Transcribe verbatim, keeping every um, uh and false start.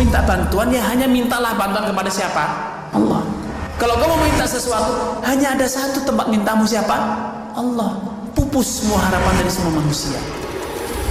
minta bantuan, ya hanya mintalah bantuan kepada siapa? Allah. Kalau kamu minta sesuatu, hanya ada satu tempat mintamu, siapa? Allah. Pupus semua harapan dari semua manusia.